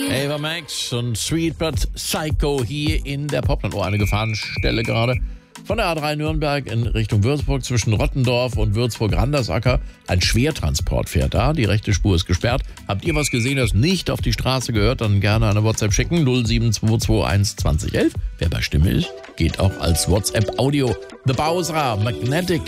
Ava Max und Sweet But Psycho hier in der Popland. Eine Gefahrenstelle gerade. Von der A3 Nürnberg in Richtung Würzburg zwischen Rottendorf und Würzburg-Randersacker. Ein Schwertransport fährt da. Die rechte Spur ist gesperrt. Habt ihr was gesehen, das nicht auf die Straße gehört? Dann gerne eine WhatsApp schicken. 07221 2011. Wer bei Stimme ist, geht auch als WhatsApp-Audio. The Bowser, Magnetic.